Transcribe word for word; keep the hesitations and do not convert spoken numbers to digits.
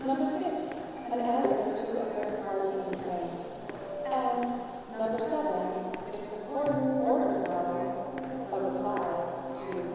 Number six, an answer to a third-party complaint. And number seven, if the court order